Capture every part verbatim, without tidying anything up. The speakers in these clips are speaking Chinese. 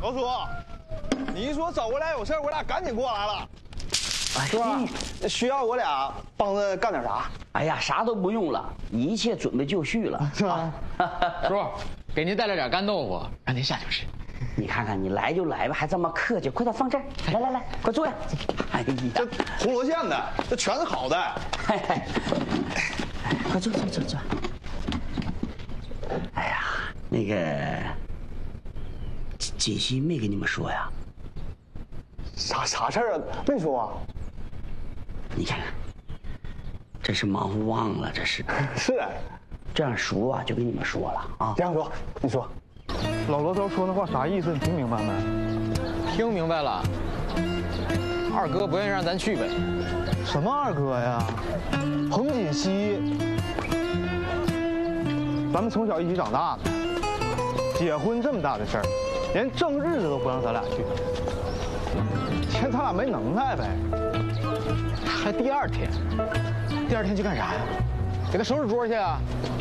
老苏，你一说找我俩有事，我俩赶紧过来了。 哎， 是吧？需要我俩帮着干点啥？ 哎呀，啥都不用了，一切准备就绪了， 是吧？ 叔，给您带了点干豆腐，让您下去吃。 你看看，你来就来吧，还这么客气，快点放这儿。来来来，快坐下。哎呀， 这铜锣县的，这全是好的。 哎哎，快坐坐坐坐。哎呀，那个锦溪没跟你们说呀？ 啥啥事儿啊？没说啊。 你看看，这是忙活忘了，这是。 是。 这样叔啊，就跟你们说了啊。 这样说，你说。老罗头说那话啥意思？你听明白没？ 听明白了。二哥不愿意让咱去呗。 什么二哥呀？彭锦溪，咱们从小一起长大的，结婚这么大的事儿，连正日子都不让咱俩去，嫌咱俩没能耐呗。 还第二天，第二天去干啥呀？给他收拾桌去啊？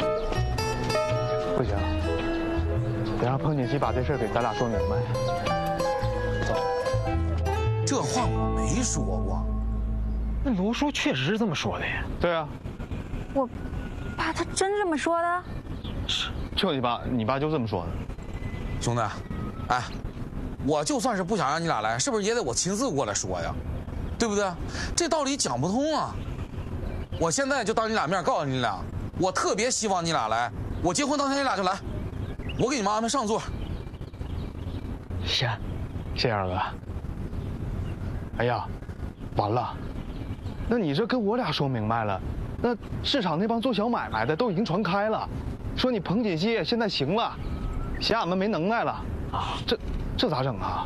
不行，得让彭锦溪把这事儿给咱俩说明白。走。 这话我没说过。 那罗叔确实是这么说的呀。 对啊。 我爸他真这么说的？ 是，就你爸，你爸就这么说的。 兄弟，哎，我就算是不想让你俩来，是不是也得我亲自过来说呀？对不对？这道理讲不通啊！我现在就当你俩面告诉你俩，我特别希望你俩来，我结婚当天你俩就来，我给你们安排上座。 行，谢谢二哥。哎呀，完了，那你这跟我俩说明白了，那市场那帮做小买卖的都已经传开了，说你彭锦溪现在行了，嫌俺们没能耐了啊，这这咋整啊？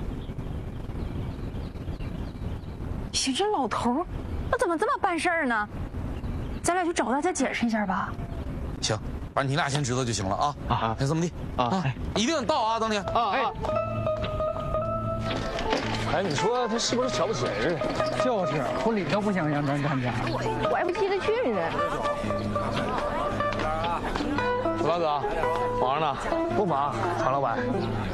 你这老头儿，那怎么这么办事儿呢？咱俩去找他再解释一下吧。 行，反正你俩先知道就行了啊啊！先这么地啊，一定到啊，当天啊。哎， 哎，你说他是不是瞧不起人似的？ 就是，婚礼都不想让咱参加， 我还不替他去呢。 楚大哥，忙着呢？不忙，常老板。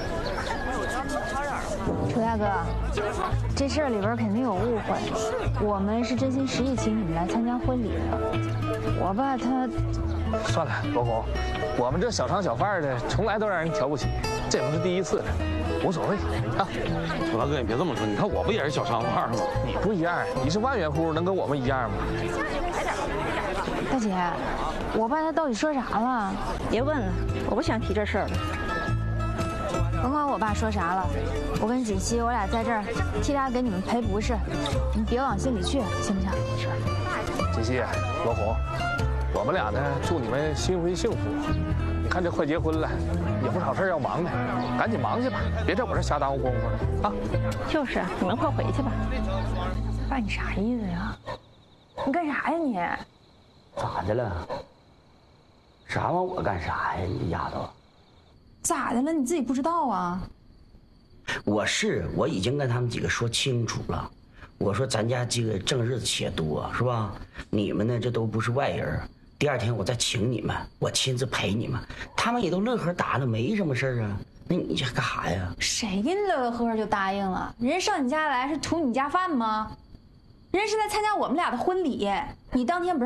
楚大哥，这事儿里边肯定有误会，我们是真心实意请你们来参加婚礼的。我爸他…… 算了，罗红，我们这小商小贩的从来都让人瞧不起，这不是第一次了，无所谓啊。 楚大哥，你别这么说，你看我不也是小商贩吗？ 你不一样，你是万元户，能跟我们一样吗？ 大姐，我爸他到底说啥了？ 别问了，我不想提这事儿了。 甭管我爸说啥了，我跟锦溪我俩在这儿替他给你们赔不是，你们别往心里去，行不行？ 是。锦溪、罗红，我们俩呢，祝你们新婚幸福。你看这快结婚了，有不少事儿要忙呢，赶紧忙去吧，别在我这瞎耽误功夫了啊！ 就是，你们快回去吧。 爸，你啥意思呀？你干啥呀你？ 咋的了？啥往我干啥呀，你丫头？ 咋的了？你自己不知道啊？ 我是我已经跟他们几个说清楚了，我说咱家这个正日子且多是吧？你们呢这都不是外人，第二天我再请你们，我亲自陪你们，他们也都乐呵答应，没什么事儿啊。那你这干啥呀？ 谁给你乐乐呵呵就答应了？人上你家来是图你家饭吗？人是来参加我们俩的婚礼，你当天不是